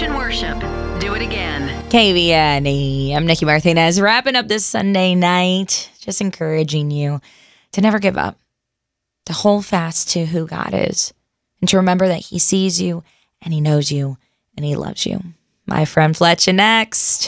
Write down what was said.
Christian worship. Do it again. KVNE. I'm Nikki Martinez, wrapping up this Sunday night, just encouraging you to never give up, to hold fast to who God is, and to remember that He sees you, and He knows you, and He loves you. My friend Fletcher next.